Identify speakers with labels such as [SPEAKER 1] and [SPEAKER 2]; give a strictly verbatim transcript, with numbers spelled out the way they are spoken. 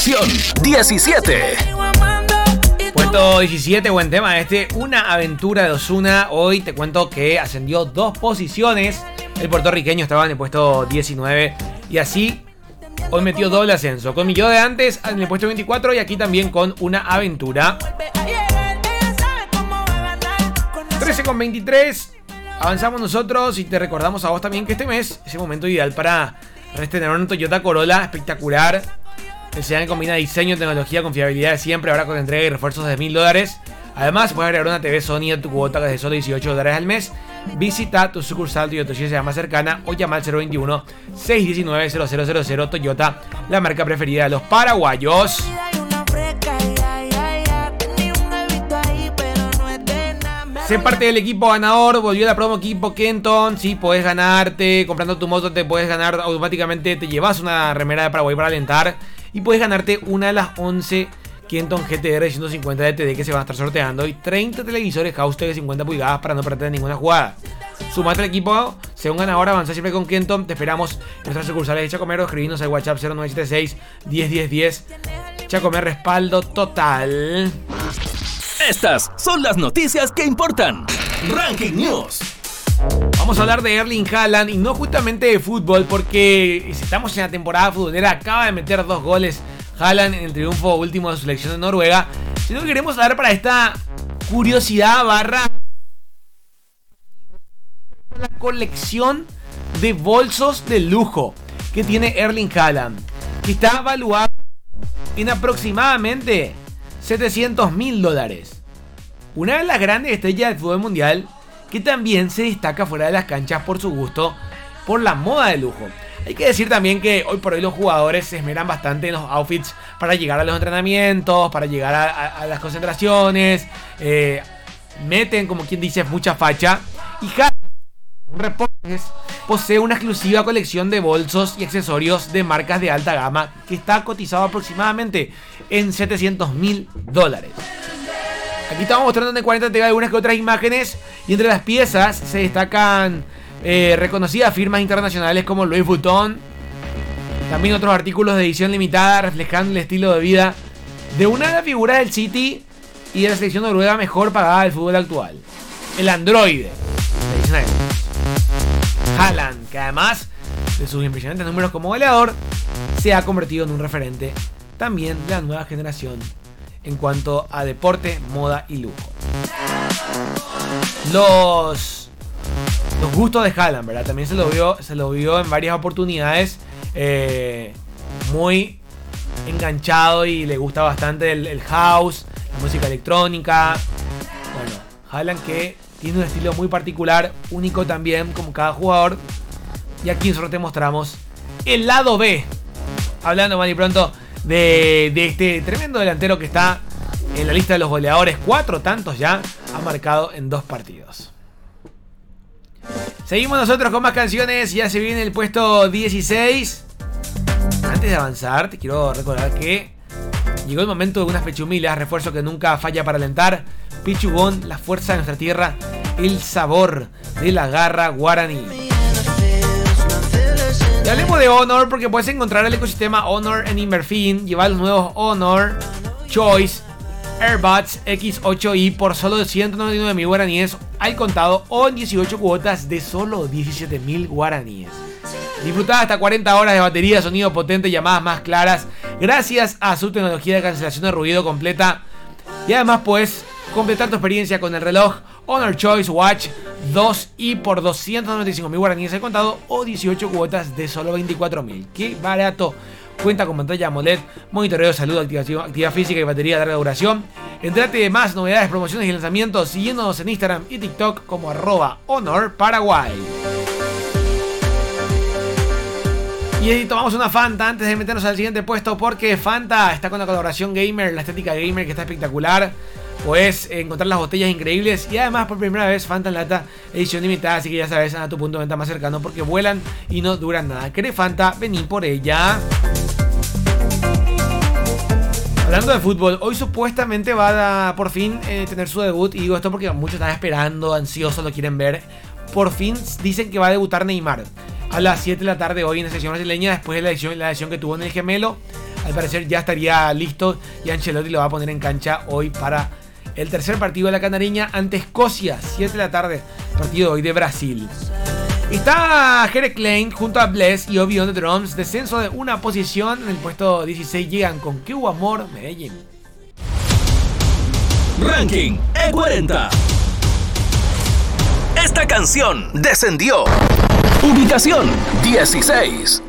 [SPEAKER 1] Posición diecisiete.
[SPEAKER 2] Puesto diecisiete, buen tema este. Una aventura de Ozuna. Hoy te cuento que ascendió dos posiciones. El puertorriqueño estaba en el puesto diecinueve. Y así, hoy metió doble ascenso. Con mi yo de antes en el puesto veinticuatro. Y aquí también con una aventura. trece con veintitrés. Avanzamos nosotros. Y te recordamos a vos también que este mes es el momento ideal para estrenar una Toyota Corolla espectacular. El sedán combina diseño, tecnología, confiabilidad de siempre, ahora con entrega y refuerzos de mil dólares. Además, puedes agregar una T V Sony a tu cuota que es de solo dieciocho dólares al mes. Visita tu sucursal Toyota Chile más cercana o llama al cero veintiuno, seiscientos diecinueve, cero cero cero cero. Toyota, la marca preferida de los paraguayos. Sé parte del equipo ganador. Volvió la promo equipo Kenton. Sí, podés ganarte. Comprando tu moto te puedes ganar automáticamente. Te llevas una remera de Paraguay para alentar. Y puedes ganarte una de las once Kenton G T R ciento cincuenta D T D que se van a estar sorteando. Y treinta televisores House T V de cincuenta pulgadas para no perderte ninguna jugada. Sumate al equipo. Sea un ganador. Avanza siempre con Kenton. Te esperamos en nuestras sucursales de Chacomero. Escribinos al WhatsApp cero nueve siete seis, diez, diez, diez. Chacomer, respaldo total.
[SPEAKER 1] Estas son las noticias que importan. Ranking News.
[SPEAKER 2] Vamos a hablar de Erling Haaland y no justamente de fútbol, porque si estamos en la temporada futbolera, acaba de meter dos goles Haaland en el triunfo último de su selección de Noruega, sino que queremos hablar para esta curiosidad barra la colección de bolsos de lujo que tiene Erling Haaland, que está evaluado en aproximadamente setecientos mil dólares. Una de las grandes estrellas del fútbol mundial, que también se destaca fuera de las canchas por su gusto por la moda de lujo. Hay que decir también que hoy por hoy los jugadores se esmeran bastante en los outfits para llegar a los entrenamientos, para llegar a, a, a las concentraciones, eh, meten, como quien dice, mucha facha. Y Reportes posee una exclusiva colección de bolsos y accesorios de marcas de alta gama que está cotizado aproximadamente en setecientos mil dólares. Aquí estamos mostrando en el cuarenta te algunas que otras imágenes, y entre las piezas se destacan eh, reconocidas firmas internacionales como Louis Vuitton. También otros artículos de edición limitada reflejando el estilo de vida de una de las figuras del City y de la selección noruega mejor pagada del fútbol actual, el androide Haaland, que además de sus impresionantes números como goleador, se ha convertido en un referente también de la nueva generación en cuanto a deporte, moda y lujo. Los, los gustos de Haaland, ¿verdad? También se lo vio, se lo vio en varias oportunidades, eh, muy enganchado, y le gusta bastante el, el house, la música electrónica. Bueno, Haaland que tiene un estilo muy particular, único también como cada jugador. Y aquí nosotros te mostramos el lado B, hablando mal y pronto de, de este tremendo delantero que está en la lista de los goleadores. Cuatro tantos ya ha marcado en dos partidos. Seguimos nosotros con más canciones. Ya se viene el puesto dieciséis. Antes de avanzar, te quiero recordar que llegó el momento de unas pechumilas, refuerzo que nunca falla para alentar. Pichugón, la fuerza de nuestra tierra, el sabor de la garra guaraní. Y hablemos de Honor, porque puedes encontrar el ecosistema Honor en Inverfin. Lleva los nuevos Honor Choice Airbuds X ocho i por solo ciento noventa y nueve mil guaraníes al contado, o en dieciocho cuotas de solo diecisiete mil guaraníes. Disfruta hasta cuarenta horas de batería, sonido potente y llamadas más claras gracias a su tecnología de cancelación de ruido completa. Y además puedes completar tu experiencia con el reloj Honor Choice Watch dos i por doscientos noventa y cinco mil guaraníes al contado, o dieciocho cuotas de solo veinticuatro mil. ¡Qué barato! Cuenta con pantalla AMOLED, monitoreo de salud, activación, actividad física y batería de larga duración. Entrate de más novedades, promociones y lanzamientos siguiéndonos en Instagram y TikTok como arroba Honor Paraguay. Y tomamos una Fanta antes de meternos al siguiente puesto, porque Fanta está con la colaboración gamer, la estética gamer que está espectacular. Puedes encontrar las botellas increíbles y además por primera vez Fanta en lata edición limitada, así que ya sabes, a tu punto de venta más cercano porque vuelan y no duran nada. ¿Querés Fanta? Vení por ella. Hablando de fútbol, hoy supuestamente va a por fin eh, tener su debut, y digo esto porque muchos están esperando, ansiosos, lo quieren ver. Por fin dicen que va a debutar Neymar a las siete de la tarde hoy en la selección brasileña, después de la lesión, la lesión que tuvo en el gemelo. al parecer ya estaría listo y Ancelotti lo va a poner en cancha hoy para el tercer partido de la Canariña ante Escocia, siete de la tarde, partido hoy de Brasil. Está Derek Klein junto a Bless y Obi on the Drums, descenso de una posición. En el puesto dieciséis llegan con Que Hubo Amor, Medellín.
[SPEAKER 1] Ranking E cuarenta. Esta canción descendió. Ubicación dieciséis.